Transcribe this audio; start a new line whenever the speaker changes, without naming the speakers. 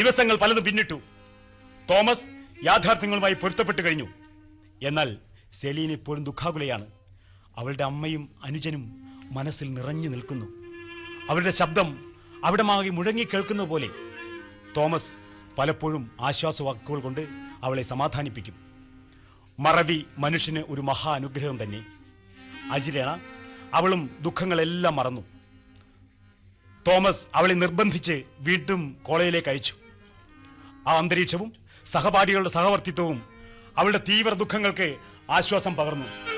ദിവസങ്ങൾ പലതും പിന്നിട്ടു. തോമസ് യാഥാർത്ഥ്യങ്ങളുമായി പൊരുത്തപ്പെട്ടു കഴിഞ്ഞു. എന്നാൽ സെലീൻ ഇപ്പോഴും ദുഃഖാകുലയാണ്. അവളുടെ അമ്മയും അനുജനും മനസ്സിൽ നിറഞ്ഞു നിൽക്കുന്നു. അവരുടെ ശബ്ദം അവിടമാകെ മുഴങ്ങിക്കേൾക്കുന്ന പോലെ. തോമസ് പലപ്പോഴും ആശ്വാസവാക്കുകൾ കൊണ്ട് അവളെ സമാധാനിപ്പിക്കും. മറവി മനുഷ്യന് ഒരു മഹാ അനുഗ്രഹം തന്നെ. അജിരണ അവളും ദുഃഖങ്ങളെല്ലാം മറന്നു. തോമസ് അവളെ നിർബന്ധിച്ച് വീണ്ടും കോളേജിലേക്ക് അയച്ചു. ആ അന്തരീക്ഷവും സഹപാഠികളുടെ സഹവർത്തിത്വവും അവളുടെ തീവ്ര ദുഃഖങ്ങൾക്ക് ആശ്വാസം പകർന്നു.